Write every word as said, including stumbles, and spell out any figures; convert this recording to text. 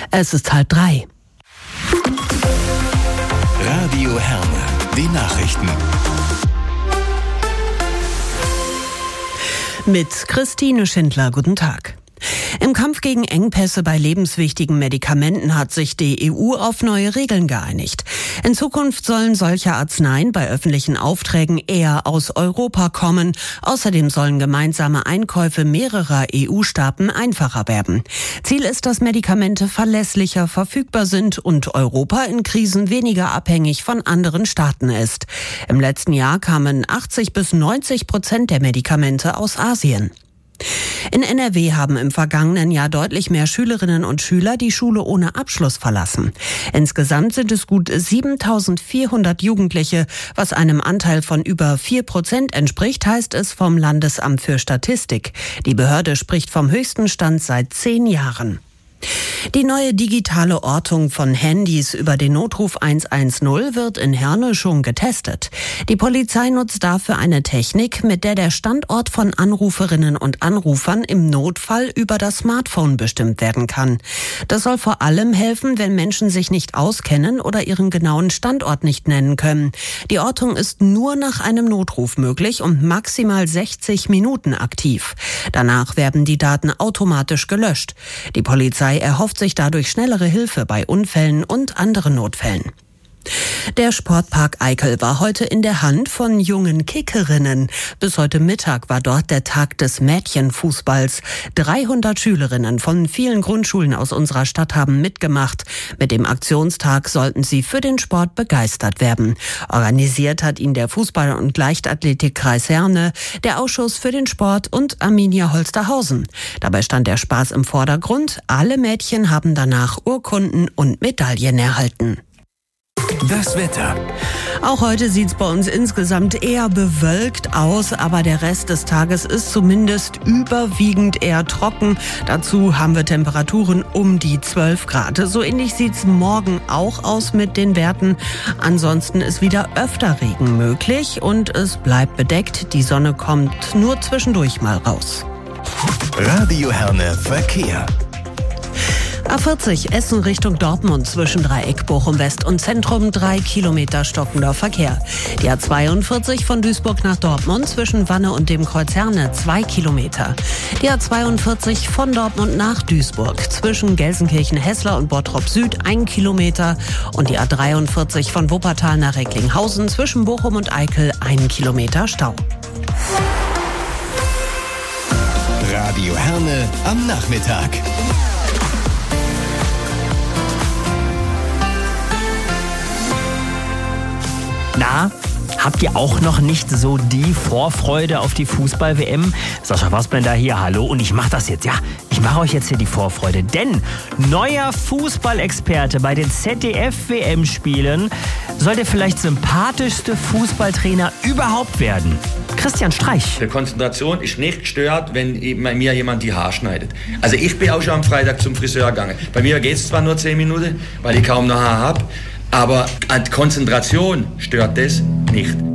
Es ist halb drei. Radio Herne, die Nachrichten. Mit Christine Schindler, guten Tag. Im Kampf gegen Engpässe bei lebenswichtigen Medikamenten hat sich die E U auf neue Regeln geeinigt. In Zukunft sollen solche Arzneien bei öffentlichen Aufträgen eher aus Europa kommen. Außerdem sollen gemeinsame Einkäufe mehrerer E U-Staaten einfacher werden. Ziel ist, dass Medikamente verlässlicher verfügbar sind und Europa in Krisen weniger abhängig von anderen Staaten ist. Im letzten Jahr kamen achtzig bis neunzig Prozent der Medikamente aus Asien. In N R W haben im vergangenen Jahr deutlich mehr Schülerinnen und Schüler die Schule ohne Abschluss verlassen. Insgesamt sind es gut siebentausendvierhundert Jugendliche, was einem Anteil von über vier Prozent entspricht, heißt es vom Landesamt für Statistik. Die Behörde spricht vom höchsten Stand seit zehn Jahren. Die neue digitale Ortung von Handys über den Notruf eins eins null wird in Herne schon getestet. Die Polizei nutzt dafür eine Technik, mit der der Standort von Anruferinnen und Anrufern im Notfall über das Smartphone bestimmt werden kann. Das soll vor allem helfen, wenn Menschen sich nicht auskennen oder ihren genauen Standort nicht nennen können. Die Ortung ist nur nach einem Notruf möglich und maximal sechzig Minuten aktiv. Danach werden die Daten automatisch gelöscht. Die Polizei erhofft sich dadurch schnellere Hilfe bei Unfällen und anderen Notfällen. Der Sportpark Eickel war heute in der Hand von jungen Kickerinnen. Bis heute Mittag war dort der Tag des Mädchenfußballs. dreihundert Schülerinnen von vielen Grundschulen aus unserer Stadt haben mitgemacht. Mit dem Aktionstag sollten sie für den Sport begeistert werden. Organisiert hat ihn der Fußball- und Leichtathletikkreis Herne, der Ausschuss für den Sport und Arminia Holsterhausen. Dabei stand der Spaß im Vordergrund. Alle Mädchen haben danach Urkunden und Medaillen erhalten. Das Wetter. Auch heute sieht's bei uns insgesamt eher bewölkt aus, aber der Rest des Tages ist zumindest überwiegend eher trocken. Dazu haben wir Temperaturen um die zwölf Grad. So ähnlich sieht's morgen auch aus mit den Werten. Ansonsten ist wieder öfter Regen möglich und es bleibt bedeckt. Die Sonne kommt nur zwischendurch mal raus. Radio Herne Verkehr. A vierzig Essen Richtung Dortmund zwischen Dreieck Bochum West und Zentrum, drei Kilometer stockender Verkehr. Die A zweiundvierzig von Duisburg nach Dortmund zwischen Wanne und dem Kreuz Herne, zwei Kilometer. Die A zweiundvierzig von Dortmund nach Duisburg zwischen Gelsenkirchen-Hessler und Bottrop Süd, ein Kilometer. Und die A dreiundvierzig von Wuppertal nach Recklinghausen zwischen Bochum und Eickel, ein Kilometer Stau. Radio Herne am Nachmittag. Na, habt ihr auch noch nicht so die Vorfreude auf die Fußball-W M? Sascha Wassbender hier, hallo. Und ich mache das jetzt, ja, ich mache euch jetzt hier die Vorfreude. Denn neuer Fußballexperte bei den Z D F-W M-Spielen soll der vielleicht sympathischste Fußballtrainer überhaupt werden. Christian Streich. Die Konzentration ist nicht gestört, wenn mir jemand die Haare schneidet. Also ich bin auch schon am Freitag zum Friseur gegangen. Bei mir geht es zwar nur zehn Minuten, weil ich kaum noch Haare habe. Aber an Konzentration stört das nicht.